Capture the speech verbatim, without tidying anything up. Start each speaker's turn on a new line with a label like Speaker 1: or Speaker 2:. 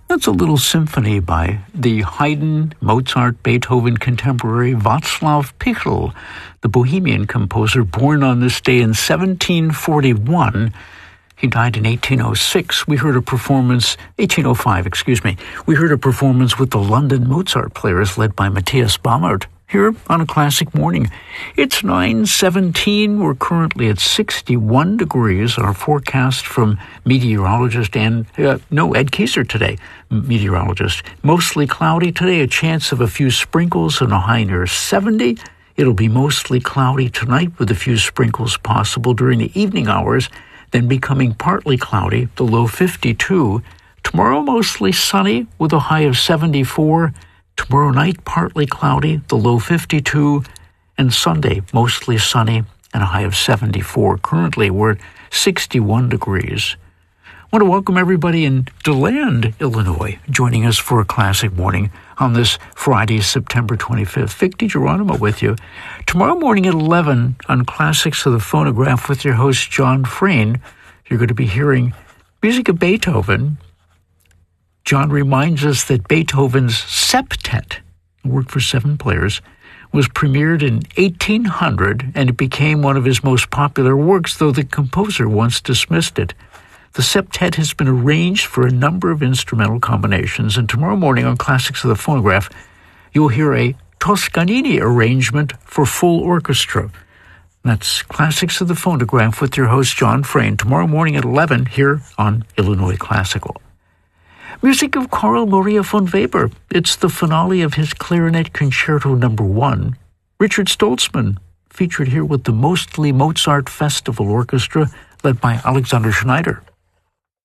Speaker 1: That's a little symphony by the Haydn, Mozart, Beethoven contemporary Václav Pichl, the Bohemian composer born on this day in seventeen forty-one. He died in eighteen oh six. We heard a performance, eighteen oh five, excuse me. We heard a performance with the London Mozart Players led by Matthias Baumert here on A Classic Morning. It's nine seventeen. We're currently at sixty-one degrees. Our forecast from meteorologist and, uh, no, Ed Kieser today, meteorologist. Mostly cloudy today, a chance of a few sprinkles and a high near seventy. It'll be mostly cloudy tonight with a few sprinkles possible during the evening hours, then becoming partly cloudy, the low fifty-two. Tomorrow mostly sunny with a high of seventy-four. Tomorrow night, partly cloudy, the low fifty-two, and Sunday, mostly sunny and a high of seventy-four. Currently, we're at sixty-one degrees. I want to welcome everybody in DeLand, Illinois, joining us for A Classic Morning on this Friday, September twenty-fifth. Vic DiGeronimo with you. Tomorrow morning at eleven on Classics of the Phonograph with your host, John Frayne, you're going to be hearing music of Beethoven. John reminds us that Beethoven's septet, a work for seven players, was premiered in eighteen hundred, and it became one of his most popular works, though the composer once dismissed it. The septet has been arranged for a number of instrumental combinations, and tomorrow morning on Classics of the Phonograph, you'll hear a Toscanini arrangement for full orchestra. That's Classics of the Phonograph with your host, John Frayne, tomorrow morning at eleven here on Illinois Classical. Music of Carl Maria von Weber. It's the finale of his Clarinet Concerto Number One. Richard Stoltzman, featured here with the Mostly Mozart Festival Orchestra, led by Alexander Schneider.